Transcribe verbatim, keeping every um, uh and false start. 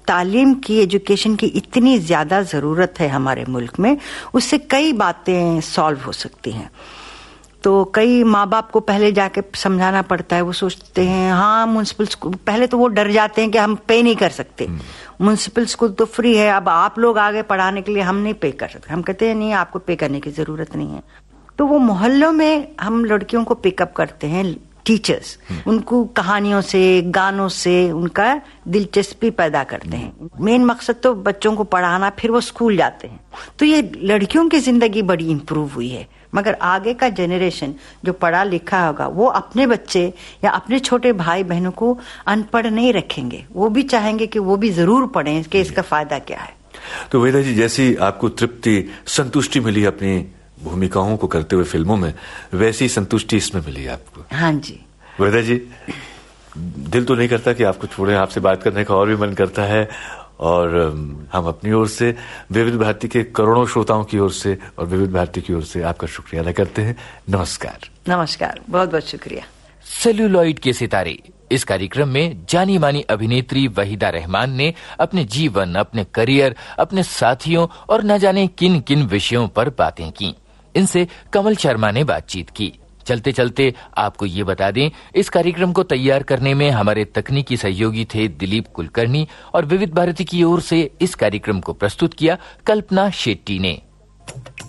तालीम की, एजुकेशन की इतनी ज्यादा जरूरत है हमारे मुल्क में, उससे कई बातें सॉल्व हो सकती हैं। तो कई माँ बाप को पहले जाके समझाना पड़ता है, वो सोचते हैं हाँ म्युनिसिपल स्कूल, पहले तो वो डर जाते हैं कि हम पे नहीं कर सकते, म्युनिसिपल स्कूल तो फ्री है, अब आप लोग आगे पढ़ाने के लिए हम नहीं पे कर सकते। हम कहते हैं नहीं, आपको पे करने की जरूरत नहीं है। तो वो मोहल्लों में हम लड़कियों को पिकअप करते हैं टीचर्स, उनको कहानियों से, गानों से उनका दिलचस्पी पैदा करते हैं। मेन मकसद तो बच्चों को पढ़ाना, फिर वो स्कूल जाते हैं। तो ये लड़कियों की जिंदगी बड़ी इंप्रूव हुई है। मगर आगे का जनरेशन जो पढ़ा लिखा होगा, वो अपने बच्चे या अपने छोटे भाई बहनों को अनपढ़ नहीं रखेंगे, वो भी चाहेंगे कि वो भी जरूर पढ़ें कि इसका फायदा क्या है। तो वेदा जी, जैसी आपको तृप्ति, संतुष्टि मिली अपनी भूमिकाओं को करते हुए फिल्मों में, वैसी संतुष्टि इसमें मिली आपको? हाँ जी। वेदा जी, दिल तो नहीं करता कि आपको छोड़े, आपसे बात करने का और भी मन करता है। और हम अपनी ओर से, विविध भारती के करोड़ों श्रोताओं की ओर से और विविध भारती की ओर से आपका शुक्रिया अदा करते हैं। नमस्कार। नमस्कार, बहुत बहुत शुक्रिया। सेल्यूलॉइड के सितारे, इस कार्यक्रम में जानी मानी अभिनेत्री वहीदा रहमान ने अपने जीवन, अपने करियर, अपने साथियों और न जाने किन किन विषयों पर बातें की। इनसे कमल शर्मा ने बातचीत की। चलते चलते आपको ये बता दें, इस कार्यक्रम को तैयार करने में हमारे तकनीकी सहयोगी थे दिलीप कुलकर्णी और विविध भारती की ओर से इस कार्यक्रम को प्रस्तुत किया कल्पना शेट्टी ने।